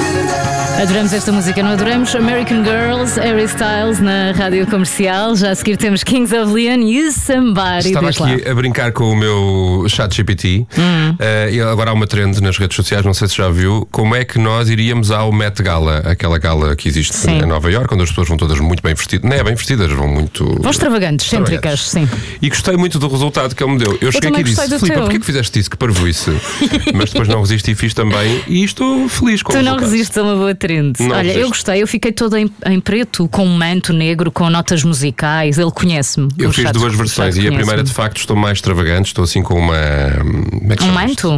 Adoramos esta música, não adoramos? American Girls, Harry Styles na Rádio Comercial. Já a seguir temos Kings of Leon e Somebody. Estava aqui a brincar com o meu chat GPT e agora há uma trend nas redes sociais, não sei se já viu, como é que nós iríamos ao Met Gala, aquela gala que existe em Nova Iorque, onde as pessoas vão todas muito bem vestidas, não é bem vestidas, vão extravagantes, cêntricas, sim. E gostei muito do resultado que ele me deu. Eu cheguei aqui e disse: Filipe, porquê que fizeste isso? Que parvoíce. Mas depois não resisti e fiz também, e estou feliz com o resultado. Tu não resistes a uma boa trend. Olha, eu gostei, eu fiquei toda em preto, com um manto negro, com notas musicais. Ele conhece-me. Eu fiz duas versões e a primeira, de facto, estou mais extravagante. Estou assim com uma. Como é que um manto?